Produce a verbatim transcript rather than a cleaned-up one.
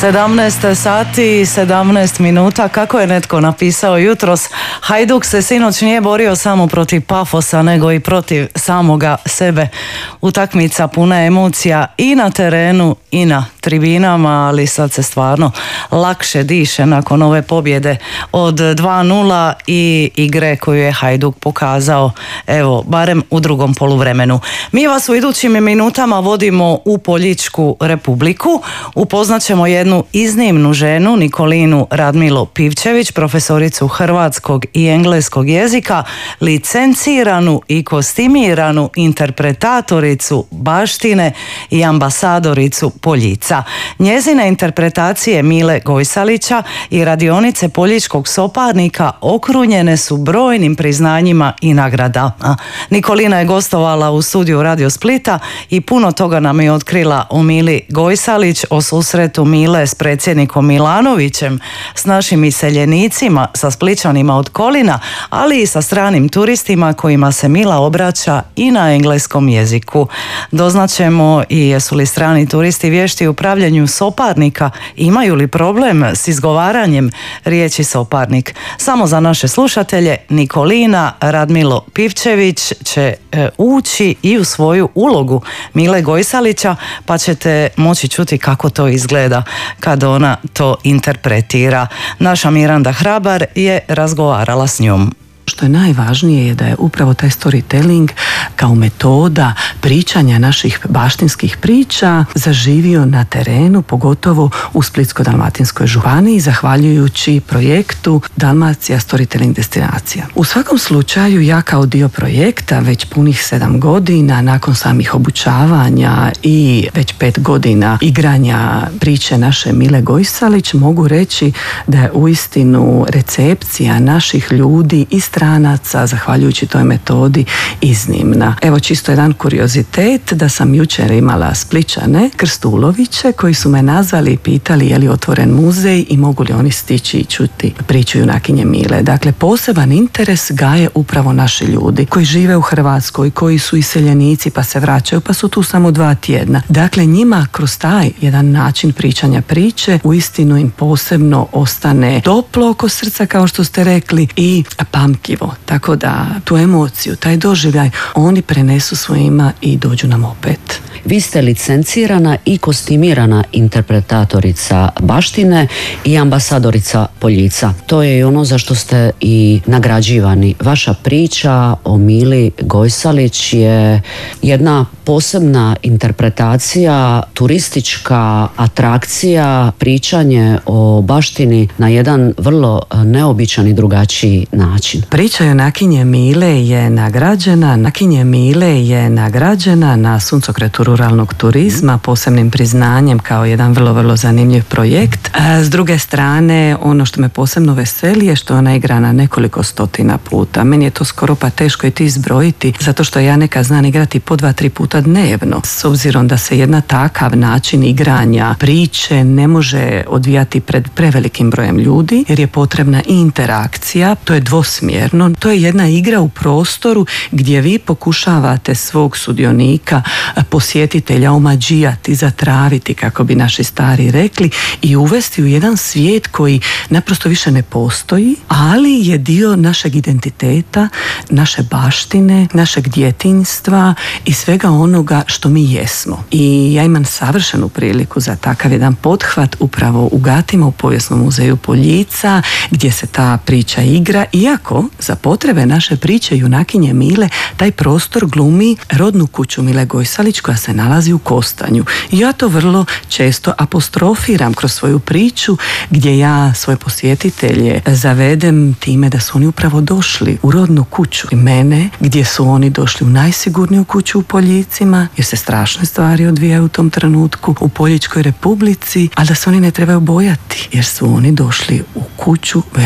sedamnaest sati, sedamnaest minuta, kako je netko napisao jutros, Hajduk se sinoć nije borio samo protiv Pafosa, nego i protiv samoga sebe. Utakmica puna emocija i na terenu i na tribinama, ali sad se stvarno lakše diše nakon ove pobjede od dva nula i igre koju je Hajduk pokazao, evo, barem u drugom poluvremenu. Mi vas u idućim minutama vodimo u Poljičku Republiku. Upoznat ćemo jednu iznimnu ženu, Nikolinu Radmilo Pivčević, profesoricu hrvatskog i engleskog jezika, licenciranu i kostimiranu interpretatoricu baštine i ambasadoricu Poljica. Njezine interpretacije Mile Gojsalića i radionice Poljičkog soparnika okrunjene su brojnim priznanjima i nagradama. Nikolina je gostovala u studiju Radio Splita i puno toga nam je otkrila o Mili Gojsalić, o susretu Mile s predsjednikom Milanovićem, s našim iseljenicima, sa Splićanima od Kolina, ali i sa stranim turistima kojima se Mila obraća i na engleskom jeziku. Doznaćemo i jesu li strani turisti vješti u pravljenju soparnika, imaju li problem s izgovaranjem riječi soparnik. Samo za naše slušatelje, Nikolina Radmilo Pivčević će e, ući i u svoju ulogu Mile Gojsalića, pa ćete moći čuti kako to izgleda kad ona to interpretira. Naša Miranda Hrabar je razgovarala s njom. Što je najvažnije je da je upravo taj storytelling kao metoda pričanja naših baštinskih priča zaživio na terenu, pogotovo u Splitsko-dalmatinskoj županiji, zahvaljujući projektu Dalmacija Storytelling Destinacija. U svakom slučaju, ja kao dio projekta već punih sedam godina nakon samih obučavanja i već pet godina igranja priče naše Mile Gojsalić mogu reći da je uistinu recepcija naših ljudi i stranaca, zahvaljujući toj metodi, iznimna. Evo čisto jedan kuriozitet, da sam jučer imala Splićane, Krstuloviće, koji su me nazvali i pitali je li otvoren muzej i mogu li oni stići i čuti priču junakinje Mile. Dakle, poseban interes gaje upravo naši ljudi koji žive u Hrvatskoj, koji su iseljenici pa se vraćaju, pa su tu samo dva tjedna. Dakle, njima kroz taj jedan način pričanja priče uistinu im posebno ostane toplo oko srca, kao što ste rekli, i pamtljivo. Tako da tu emociju, taj doživljaj oni prenesu svojima i dođu nam opet. Vi ste licencirana i kostimirana interpretatorica baštine i ambasadorica Poljica. To je i ono za što ste i nagrađivani. Vaša priča o Mili Gojsalić je jedna posebna interpretacija, turistička atrakcija, pričanje o baštini na jedan vrlo neobičan i drugačiji način. Priča junakinje Mile je nagrađena, junakinje Mile je nagrađena na suncokretu ruralnog turizma posebnim priznanjem kao jedan vrlo, vrlo zanimljiv projekt. A s druge strane, ono što me posebno veseli je što ona igrana nekoliko stotina puta. Meni je to skoro pa teško i ti izbrojiti, zato što ja nekad znam igrati po dva, tri puta dnevno. S obzirom da se jedna takav način igranja priče ne može odvijati pred prevelikim brojem ljudi, jer je potrebna i interakcija, to je dvosmjerno. To je jedna igra u prostoru gdje vi pokušavate svog sudionika, posjetitelja omađijati, zatraviti, kako bi naši stari rekli, i uvesti u jedan svijet koji naprosto više ne postoji, ali je dio našeg identiteta, naše baštine, našeg djetinjstva i svega onoga što mi jesmo. I ja imam savršenu priliku za takav jedan pothvat upravo u Gatima, u Povijesnom muzeju Poljica, gdje se ta priča igra, iako za potrebe naše priče junakinje Mile taj prostor glumi rodnu kuću Mile Gojsalić koja se nalazi u Kostanju. I ja to vrlo često apostrofiram kroz svoju priču, gdje ja svoje posjetitelje zavedem time da su oni upravo došli u rodnu kuću i mene, gdje su oni došli u najsigurniju kuću u Poljicima, jer se strašne stvari odvijaju u tom trenutku u Poljičkoj Republici, ali da se oni ne trebaju bojati, jer su oni došli u kuću